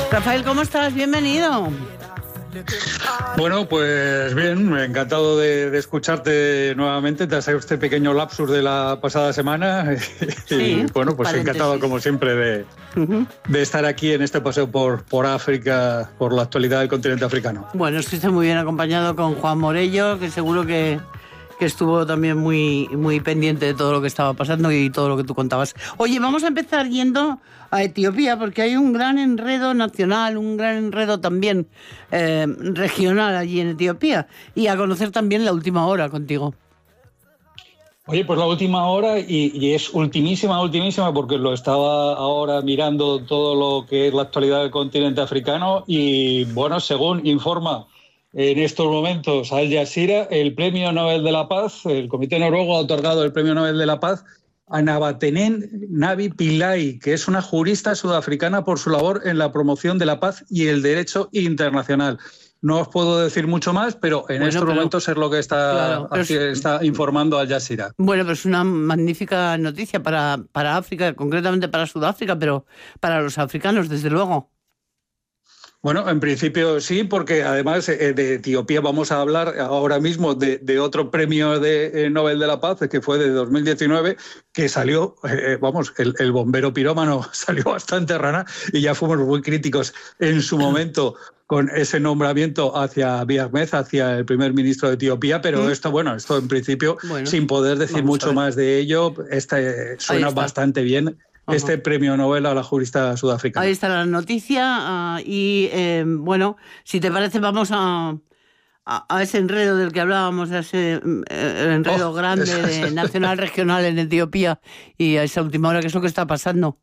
Rafael, ¿cómo estás? Bienvenido. Bueno, pues bien, encantado de escucharte nuevamente tras este pequeño lapsus de la pasada semana. Sí, y bueno, pues encantado como siempre de estar aquí en este paseo por África, por la actualidad del continente africano. Bueno, estuviste muy bien acompañado con Juan Morello, que seguro que estuvo también muy pendiente de todo lo que estaba pasando y todo lo que tú contabas. Oye, vamos a empezar yendo a Etiopía, porque hay un gran enredo nacional, un gran enredo también regional allí en Etiopía, y a conocer también la última hora contigo. Oye, pues la última hora, y es ultimísima, porque lo estaba ahora mirando todo lo que es la actualidad del continente africano, y bueno, según informa en estos momentos Al Jazeera, el Premio Nobel de la Paz, el Comité Noruego ha otorgado el Premio Nobel de la Paz a Nabatenen Navi Pillay, que es una jurista sudafricana por su labor en la promoción de la paz y el derecho internacional. No os puedo decir mucho más, pero en estos momentos es lo que está informando Al Jazeera. Bueno, pero es una magnífica noticia para África, concretamente para Sudáfrica, pero para los africanos, desde luego. Bueno, en principio sí, porque además de Etiopía vamos a hablar ahora mismo de otro premio de Nobel de la Paz, que fue de 2019, que salió, el bombero pirómano salió bastante rana y ya fuimos muy críticos en su momento con ese nombramiento hacia Abiy Ahmed, hacia el primer ministro de Etiopía, pero esto en principio, sin poder decir mucho más de ello, suena bastante bien. Este premio Nobel a la jurista sudafricana. Ahí está la noticia bueno, si te parece vamos a ese enredo del que hablábamos, a ese enredo grande de nacional regional en Etiopía y a esa última hora, ¿qué es lo que está pasando?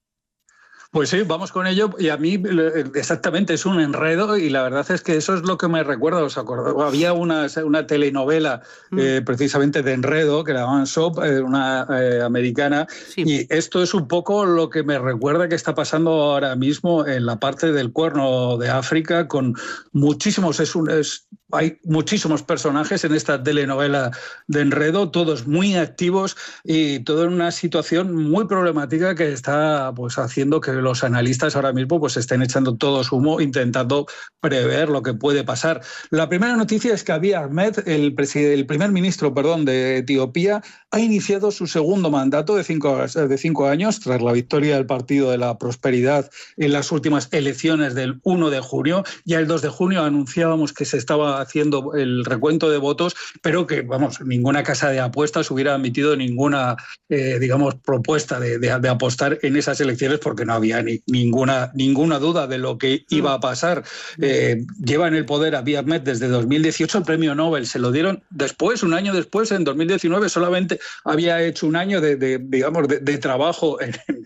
Pues sí, vamos con ello. Y a mí exactamente es un enredo y la verdad es que eso es lo que me recuerda. ¿Os acordáis? Había una telenovela precisamente de enredo que la llamaban Soap, una americana. Sí. Y esto es un poco lo que me recuerda que está pasando ahora mismo en la parte del Cuerno de África con muchísimos... Hay muchísimos personajes en esta telenovela de enredo, todos muy activos y todo en una situación muy problemática que está pues haciendo que los analistas ahora mismo pues estén echando todo su humo intentando prever lo que puede pasar. La primera noticia es que Abiy Ahmed, el primer ministro de Etiopía, ha iniciado su segundo mandato de 5 años tras la victoria del Partido de la Prosperidad en las últimas elecciones del 1 de junio. Ya el 2 de junio anunciábamos que se estaba haciendo el recuento de votos, pero que, ninguna casa de apuestas hubiera admitido ninguna, propuesta de apostar en esas elecciones porque no había ninguna duda de lo que iba a pasar. Lleva en el poder Abiy Ahmed desde 2018, el premio Nobel se lo dieron después, un año después, en 2019, solamente había hecho un año de trabajo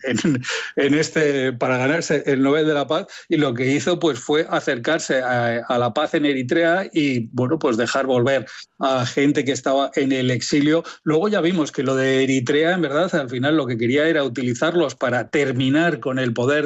en para ganarse el Nobel de la Paz, y lo que hizo pues fue acercarse a la paz en Eritrea y pues dejar volver a gente que estaba en el exilio. Luego ya vimos que lo de Eritrea, en verdad, al final lo que quería era utilizarlos para terminar con el poder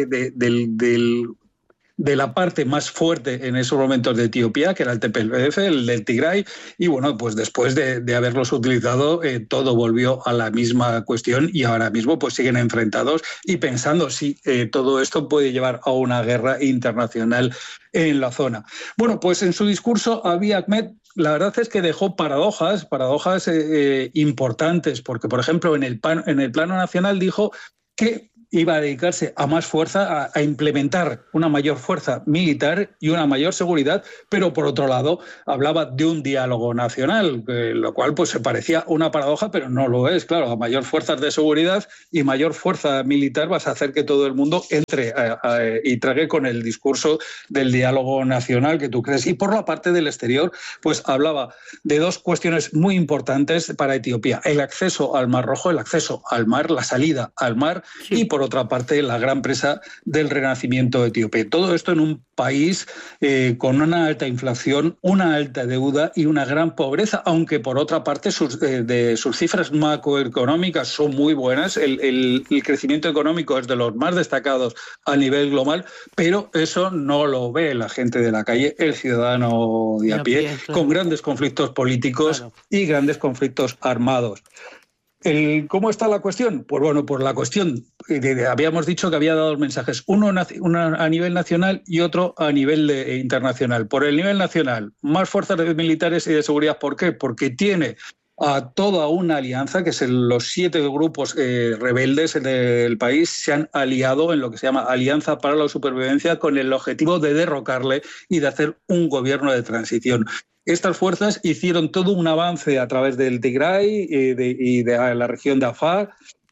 de la parte más fuerte en esos momentos de Etiopía, que era el TPLF, el del Tigray, y pues después de haberlos utilizado, todo volvió a la misma cuestión y ahora mismo pues siguen enfrentados y pensando si todo esto puede llevar a una guerra internacional en la zona. Pues en su discurso Abiy Ahmed la verdad es que dejó paradojas importantes, porque por ejemplo en el plano nacional dijo que iba a dedicarse a más fuerza, a implementar una mayor fuerza militar y una mayor seguridad, pero por otro lado hablaba de un diálogo nacional, lo cual pues se parecía una paradoja, pero no lo es. Claro, a mayor fuerzas de seguridad y mayor fuerza militar vas a hacer que todo el mundo entre y trague con el discurso del diálogo nacional que tú crees. Y por la parte del exterior, pues hablaba de dos cuestiones muy importantes para Etiopía: el acceso al Mar Rojo, el acceso al mar, la salida al mar, sí, y por otra parte la gran presa del renacimiento etíope. Todo esto en un país con una alta inflación, una alta deuda y una gran pobreza, aunque por otra parte sus cifras macroeconómicas son muy buenas. El crecimiento económico es de los más destacados a nivel global, pero eso no lo ve la gente de la calle, el ciudadano de a pie, con grandes conflictos políticos y grandes conflictos armados. ¿Cómo está la cuestión? Pues bueno, por la cuestión, habíamos dicho que había dado mensajes, uno a nivel nacional y otro a nivel internacional. Por el nivel nacional, más fuerzas militares y de seguridad. ¿Por qué? Porque tiene a toda una alianza, que son los 7 grupos rebeldes del país, se han aliado en lo que se llama Alianza para la Supervivencia con el objetivo de derrocarle y de hacer un gobierno de transición. Estas fuerzas hicieron todo un avance a través del Tigray y de la región de Afar.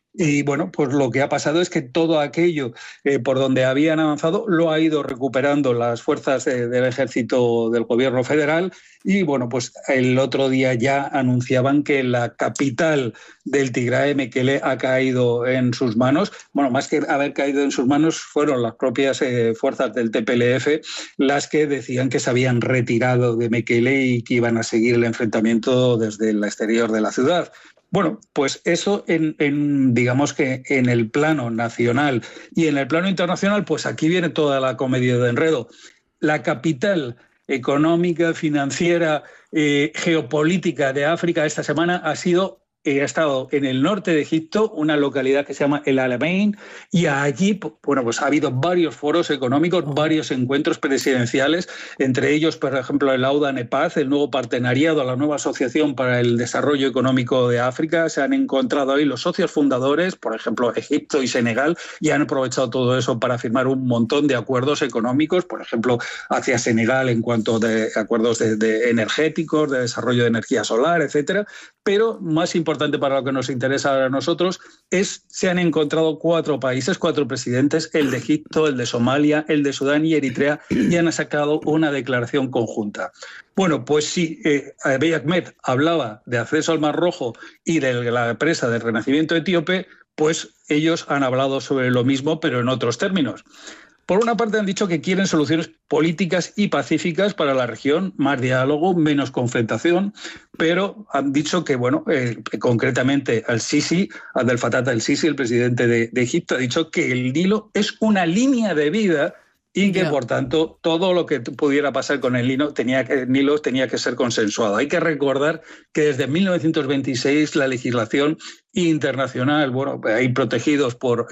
Y bueno, pues lo que ha pasado es que todo aquello por donde habían avanzado lo ha ido recuperando las fuerzas del ejército del gobierno federal. Y bueno, pues el otro día ya anunciaban que la capital del Tigray, Mekele, ha caído en sus manos. Bueno, más que haber caído en sus manos, fueron las propias fuerzas del TPLF las que decían que se habían retirado de Mekele y que iban a seguir el enfrentamiento desde el exterior de la ciudad. Bueno, pues eso digamos que en el plano nacional, y en el plano internacional, pues aquí viene toda la comedia de enredo. La capital económica, financiera, geopolítica de África esta semana ha estado en el norte de Egipto, una localidad que se llama El Alamein, y allí, bueno, pues ha habido varios foros económicos, varios encuentros presidenciales, entre ellos, por ejemplo, el Auda Nepaz, el nuevo partenariado, la nueva Asociación para el Desarrollo Económico de África. Se han encontrado ahí los socios fundadores, por ejemplo, Egipto y Senegal, y han aprovechado todo eso para firmar un montón de acuerdos económicos, por ejemplo, hacia Senegal en cuanto a acuerdos de energéticos, de desarrollo de energía solar, etcétera. Pero más importante para lo que nos interesa a nosotros se han encontrado 4 países, 4 presidentes, el de Egipto, el de Somalia, el de Sudán y Eritrea, y han sacado una declaración conjunta. Bueno, pues sí, Abiy Ahmed hablaba de acceso al Mar Rojo y de la presa del Renacimiento etíope, pues ellos han hablado sobre lo mismo, pero en otros términos. Por una parte han dicho que quieren soluciones políticas y pacíficas para la región, más diálogo, menos confrontación, pero han dicho que, bueno, concretamente Abdel Fattah el-Sisi, el presidente de Egipto, ha dicho que el Nilo es una línea de vida y que, por tanto, todo lo que pudiera pasar con el Nilo tenía que ser consensuado. Hay que recordar que desde 1926 la legislación internacional, bueno, ahí protegidos por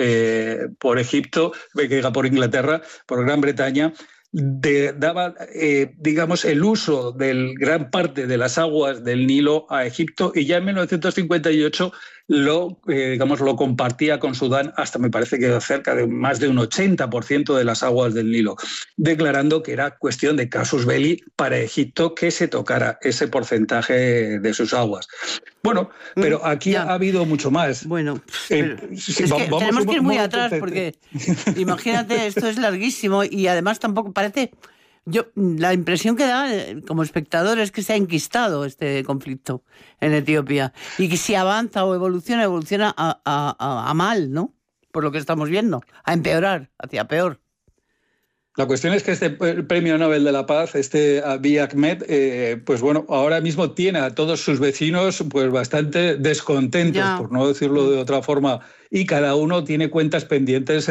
Egipto, por Inglaterra, por Gran Bretaña, daba, digamos, el uso de gran parte de las aguas del Nilo a Egipto, y ya en 1958 lo compartía con Sudán hasta, me parece que cerca de más de un 80% de las aguas del Nilo, declarando que era cuestión de casus belli para Egipto que se tocara ese porcentaje de sus aguas. Bueno, pero aquí ha habido mucho más. Bueno, tenemos que ir muy atrás porque, imagínate, esto es larguísimo y además tampoco parece... la impresión que da como espectador es que se ha enquistado este conflicto en Etiopía y que si avanza o evoluciona a mal, ¿no? Por lo que estamos viendo, a empeorar, hacia peor. La cuestión es que este premio Nobel de la Paz, Abiy Ahmed, pues bueno, ahora mismo tiene a todos sus vecinos pues bastante descontentos, por no decirlo de otra forma, y cada uno tiene cuentas pendientes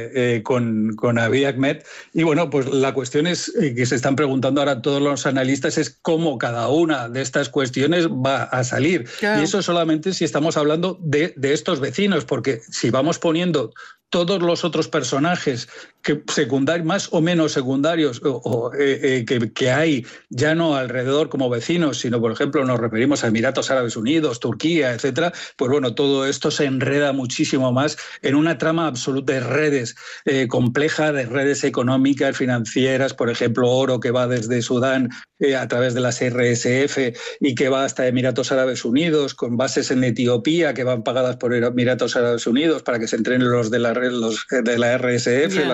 con Abiy Ahmed. Y bueno, pues la cuestión es que se están preguntando ahora todos los analistas es cómo cada una de estas cuestiones va a salir. Claro. Y eso solamente si estamos hablando de estos vecinos, porque si vamos poniendo todos los otros personajes más o menos secundarios que hay, ya no alrededor como vecinos, sino, por ejemplo, nos referimos a Emiratos Árabes Unidos, Turquía, etcétera, pues bueno, todo esto se enreda muchísimo más en una trama absoluta de redes compleja, de redes económicas, financieras, por ejemplo, oro que va desde Sudán a través de las RSF y que va hasta Emiratos Árabes Unidos, con bases en Etiopía que van pagadas por Emiratos Árabes Unidos para que se entrenen los de la RSF,